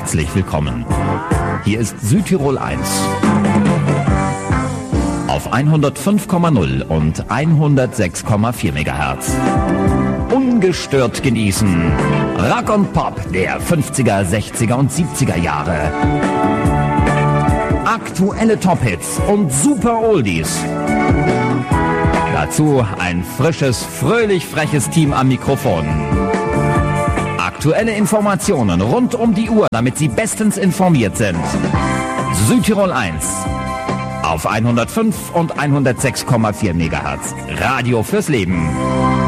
herzlich willkommen. Hier ist Südtirol 1. Auf 105,0 und 106,4 MHz. Ungestört genießen. Rock und Pop der 50er, 60er und 70er Jahre. Aktuelle Top-Hits und super Oldies. Dazu ein frisches, fröhlich freches Team am Mikrofon. Aktuelle Informationen rund um die Uhr, damit Sie bestens informiert sind. Südtirol 1 auf 105 und 106,4 MHz. Radio fürs Leben.